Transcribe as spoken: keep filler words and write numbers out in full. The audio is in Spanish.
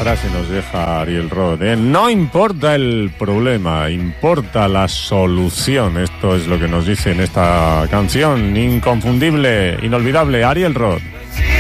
frase nos deja Ariel Rod, ¿eh? No importa el problema, importa la solución. Esto es lo que nos dice en esta canción inconfundible, inolvidable, Ariel Rod.